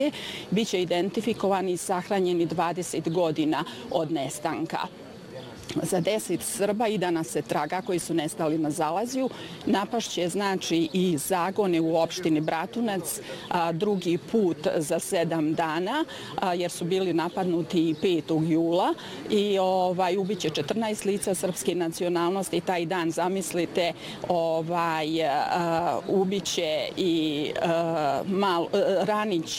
biće identifikovani i sahranjeni 20 godina od nestanka. Za 10 Srba i danas se traga koji su nestali na Zalazju. Napašće znači i zagone u opštini Bratunac drugi put za 7 dana jer su bili napadnuti 5. jula i ubiće 14 lica srpske nacionalnosti. Taj dan, zamislite, ubiće i ranić